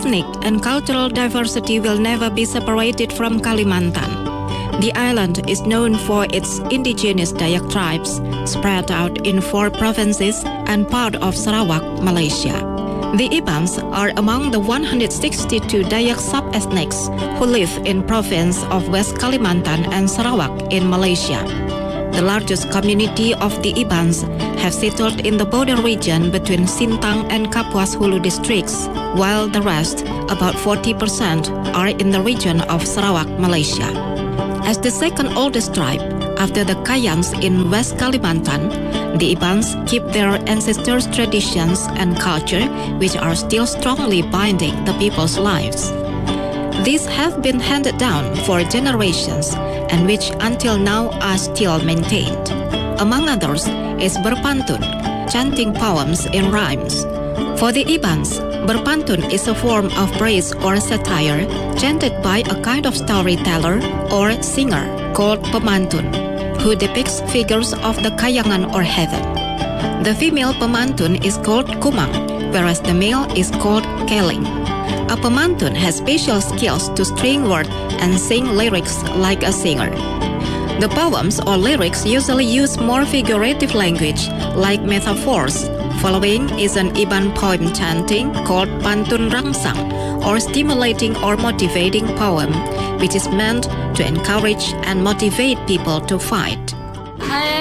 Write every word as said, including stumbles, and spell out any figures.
ethnic and cultural diversity will never be separated from Kalimantan. The island is known for its indigenous Dayak tribes, spread out in four provinces and part of Sarawak, Malaysia. The Ibans are among the one hundred sixty-two Dayak sub-ethnics who live in province of West Kalimantan and Sarawak in Malaysia. The largest community of the Ibans have settled in the border region between Sintang and Kapuas Hulu districts, while the rest, about forty percent, are in the region of Sarawak, Malaysia. As the second oldest tribe, after the Kayans in West Kalimantan, the Ibans keep their ancestors' traditions and culture, which are still strongly binding the people's lives. These have been handed down for generations and which until now are still maintained. Among others is berpantun, chanting poems in rhymes. For the Ibans, berpantun is a form of praise or satire chanted by a kind of storyteller or singer called pemantun, who depicts figures of the kayangan or heaven. The female pemantun is called kumang, whereas the male is called keling. A pemantun has special skills to string words and sing lyrics like a singer. The poems or lyrics usually use more figurative language, like metaphors. Following is an Iban poem chanting called pantun rangsang, or stimulating or motivating poem, which is meant to encourage and motivate people to fight.